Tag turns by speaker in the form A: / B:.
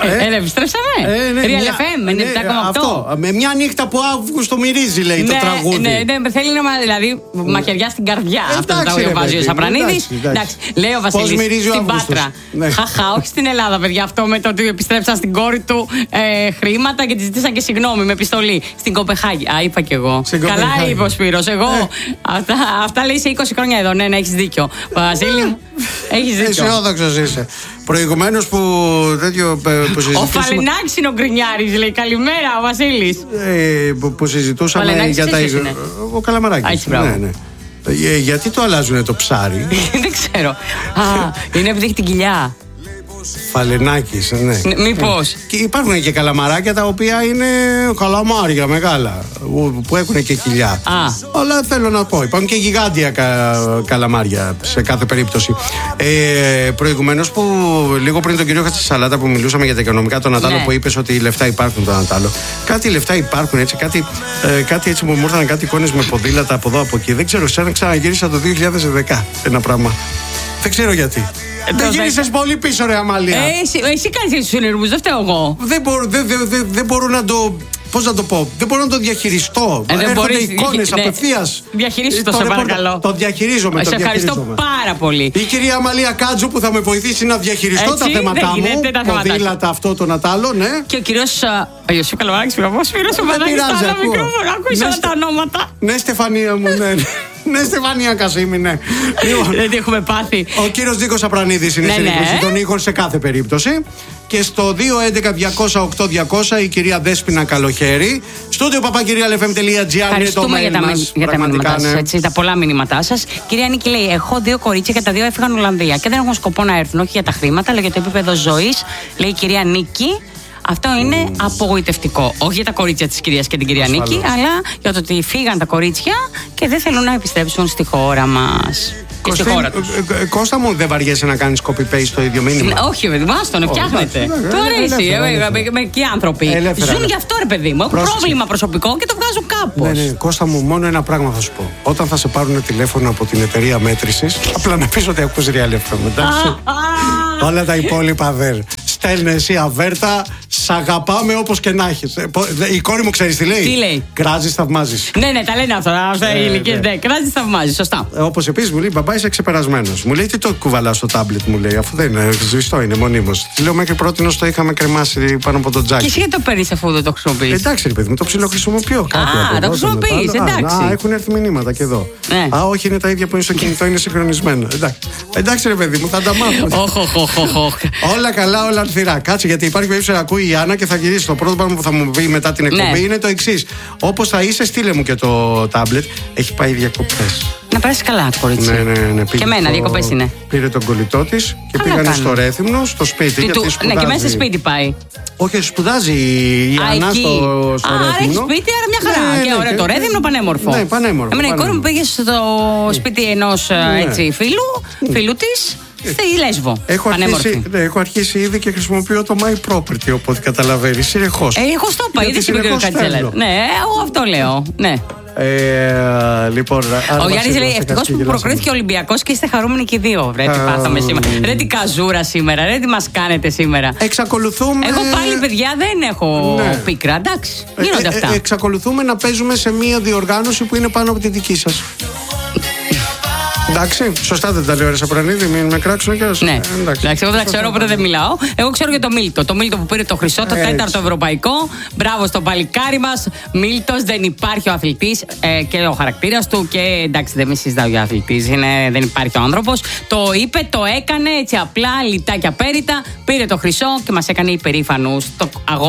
A: Επιστρέψαμε. Real FM 97,8.
B: Αυτό. Με μια νύχτα που Αύγουστο μυρίζει, λέει το τραγούδι.
A: Ναι, θέλει να. Δηλαδή, μαχαιριά στην καρδιά. Αυτό το τραγούδι βάζει ο Σαπρανίδης. Λέει ο Βασίλης στην Πάτρα. Χαχά, όχι στην Ελλάδα, παιδιά, αυτό με το ότι επιστρέψαν στην κόρη του χρήματα και τη ζήτησαν και συγγνώμη με επιστολή. Στην Κοπεχάγη. Α, είπα κι εγώ. Καλά είπε ο Σπύρος. Εγώ. Αυτά λέει σε 20 χρόνια εδώ. Ναι, έχεις δίκιο. Βασίλη, έχεις δίκιο.
B: Αισιόδοξος είσαι. Προηγουμένως που συζητούσαμε.
A: Ο Φαλενάκης είναι ο Γκρινιάρης, λέει. Καλημέρα, ο Βασίλης.
B: Που συζητούσαμε για τα. Ο Καλαμαράκης. Ναι. Γιατί το αλλάζουνε το ψάρι?
A: Δεν ξέρω. Είναι επειδή έχει την κοιλιά.
B: Φαλενάκης, ναι.
A: Μήπως.
B: Και υπάρχουν και καλαμαράκια τα οποία είναι καλαμάρια μεγάλα, που έχουν και κοιλιά. Αλλά θέλω να πω, υπάρχουν και γιγάντια καλαμάρια σε κάθε περίπτωση. Προηγουμένως, που λίγο πριν τον κύριο Χατσισαλάτα που μιλούσαμε για τα οικονομικά, τον Ατάλο, που είπες ότι λεφτά υπάρχουν τον Ατάλο. Κάτι λεφτά υπάρχουν έτσι, κάτι έτσι που μου ήρθαν κάτι εικόνες με ποδήλατα από εδώ από εκεί. Δεν ξέρω, σαν να ξαναγύρισα το 2010 ένα πράγμα. Δεν ξέρω γιατί. Δεν γύρισες πολύ πίσω, ρε Αμάλια.
A: Εσύ κάνεις τους συνειρμούς, δεν φταίω εγώ.
B: Δεν μπορώ να το. Πώς να το πω, δεν μπορώ να το διαχειριστώ. Έρχονται εικόνες απευθείας.
A: Διαχειρίσου το, σε παρακαλώ.
B: Το διαχειρίζομαι.
A: Σε ευχαριστώ πάρα πολύ.
B: Η κυρία Αμαλία Κάτζου που θα με βοηθήσει να διαχειριστώ τα θέματα μου. Ποδήλατα, αυτό τον Ατάλο, ναι.
A: Και ο κύριος Ιωσήφ Καλαμαράκης, Σπύρος ο Παδάκης, στα άλλα μικρόφωνα. Ακούσα τα ονόματα.
B: Ναι, Στεφανία μου, ναι. Ναι, Στεφανία Κασίμη, ναι.
A: Δεν τι έχουμε πάθει.
B: Ο κύριος Νίκος Απρανίδης είναι στην εκπομπή των ήχων σε κάθε περίπτωση. Και στο 211-200-8200 η κυρία Δέσποινα Καλοχέρη. Στούντιο papakirialfm.gr.
A: Ευχαριστούμε για τα μηνύματά σας, τα πολλά μηνύματά σας. Κυρία Νίκη λέει: έχω 2 κορίτσια και τα 2 έφυγαν Ολλανδία και δεν έχουν σκοπό να έρθουν, όχι για τα χρήματα, αλλά για το επίπεδο ζωής. Λέει η κυρία Νίκη. Αυτό είναι απογοητευτικό. Όχι για τα κορίτσια της κυρίας και την κυρία Νίκη, αλλά για το ότι φύγαν τα κορίτσια και δεν θέλουν να επιστρέψουν στη χώρα μας. Και στη χώρα τους.
B: Κώστα μου, δεν βαριέσαι να κάνεις copy-paste το ίδιο μήνυμα?
A: Όχι, παιδί μου, άστον, φτιάχνετε. Του αρέσει. Μερικοί άνθρωποι ζουν γι' αυτό, ρε παιδί μου. Έχουν πρόβλημα προσωπικό και το βγάζουν κάπως.
B: Ναι, Κώστα μου, μόνο ένα πράγμα θα σου πω. Όταν θα σε πάρουν τηλέφωνο από την εταιρεία μέτρησης, απλά να πεις ότι ακούς Real FM, εντάξει. Όλα τα υπόλοιπα δεν. Στέλνε εσύ αβέρτα, σ' αγαπάμε όπως και να έχεις. Η κόρη μου ξέρεις τι λέει?
A: Τι λέει?
B: Κράζεις, θαυμάζεις.
A: Ναι, τα λένε αυτά οι ηλικίες. Ναι, κράζεις, θαυμάζεις, σωστά.
B: Όπως επίσης μου λέει, μπαμπά, είσαι ξεπερασμένος. Μου λέει, τι το κουβαλάς στο τάμπλετ, μου λέει, αφού δεν είναι ζεστό, είναι μονίμως. Τη λέω, μέχρι πρότινος το είχαμε κρεμάσει πάνω από το τζάκι.
A: Και εσύ γιατί το παίρνεις αφού δεν το χρησιμοποιείς?
B: Εντάξει, ρε παιδί μου, το ψιλοχρησιμοποιώ.
A: Το χρησιμοποιείς, εντάξει.
B: Έχουν έρθει μηνύματα και εδώ. Όχι, είναι τα ίδια που είναι στο κινητό, είναι συγχρονισμένο. Εντάξει, ρε παιδί μου, θα τα μάθουμε. Όλα καλά, όλα ανθυρά. Κάτσε, γιατί υπάρχει περίπτωση να ακούει η Άννα και θα γυρίσει. Το πρώτο πράγμα που θα μου πει μετά την εκπομπή είναι το εξής. Όπως θα είσαι, στείλε μου και το τάμπλετ. Έχει πάει διακοπές.
A: Να περάσει καλά, κορίτσι.
B: Ναι.
A: Και εμένα, διακοπές είναι.
B: Πήρε τον κολλητό της και πήγανε στο Ρέθυμνο, στο σπίτι.
A: Ναι, και μέσα στο σπίτι πάει.
B: Όχι, σπουδάζει η Άννα στο Ρέθυμνο.
A: Άρα έχει σπίτι, άρα μια χαρά. Και ωραίο το Ρέθυμνο, πανέμορφο.
B: Ναι, πανέμορφο.
A: Εμένα η κόρη μου πήγε στο σπίτι ενός φίλου της. Στη Λέσβο.
B: Έχω αρχίσει ήδη και χρησιμοποιώ το My Property, οπότε καταλαβαίνεις. Συνεχώς.
A: Εγώ στο είπα, είδες είπε ο Κατσέλερ. Ναι, εγώ αυτό λέω. Ναι.
B: Λοιπόν,
A: ο Γιάννης λέει: ευτυχώς που προκρίθηκε ο Ολυμπιακός και είστε χαρούμενοι και οι δύο. Ρε, τι πάθαμε σήμερα. Ρε, τι καζούρα σήμερα. Ρε, τι μας κάνετε σήμερα.
B: Εξακολουθούμε.
A: Εγώ πάλι, παιδιά, δεν έχω πίκρα. Εντάξει, γίνονται αυτά.
B: Εξακολουθούμε να παίζουμε σε μία διοργάνωση που είναι πάνω από τη δική σας. Εντάξει, σωστά δεν τα λέω, ρε Σαπρανίδη, μην με κράξουν κιόλας.
A: Ναι, εντάξει, εγώ δεν ξέρω, οπότε δεν μιλάω. Εγώ ξέρω για το Μίλτο. Το Μίλτο που πήρε το χρυσό, το 4ο ευρωπαϊκό. Μπράβο στο παλικάρι μας. Μίλτος, δεν υπάρχει ο αθλητής και ο χαρακτήρας του. Και εντάξει, δεν με συζητάω για αθλητής, δεν υπάρχει ο άνθρωπος. Το είπε, το έκανε έτσι απλά, λιτά και απέριτα. Πήρε το χρυσό και μας έκανε υπερήφανους.